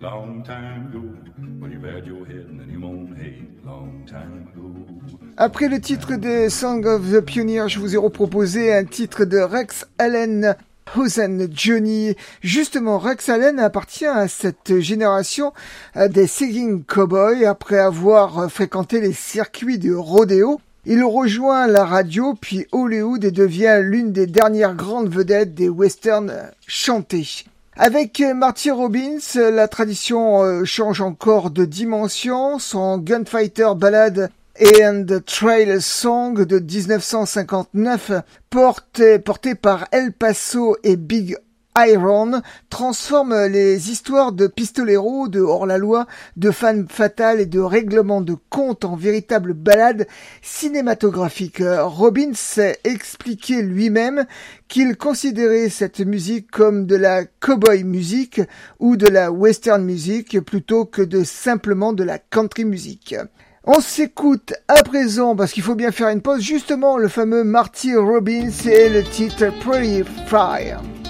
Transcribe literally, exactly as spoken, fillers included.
Long time ago, when you've had your head and then you moan, hey, long time ago. Après le titre de Song of the Pioneer, je vous ai reproposé un titre de Rex Allen, Hosen Johnny. Justement, Rex Allen appartient à cette génération des Singing Cowboys. Après avoir fréquenté les circuits de rodéo, il rejoint la radio puis Hollywood et devient l'une des dernières grandes vedettes des westerns chantés. Avec Marty Robbins, la tradition change encore de dimension. Son Gunfighter Ballad and Trail Song de dix-neuf cent cinquante-neuf, porté, porté par El Paso et Big Iron, transforme les histoires de pistoleros, de hors-la-loi, de femme fatale et de règlement de compte en véritables ballades cinématographiques. Robbins expliquait lui-même qu'il considérait cette musique comme de la cowboy music ou de la western music plutôt que de simplement de la country music. On s'écoute à présent, parce qu'il faut bien faire une pause, justement le fameux Marty Robbins et le titre Pretty Fire.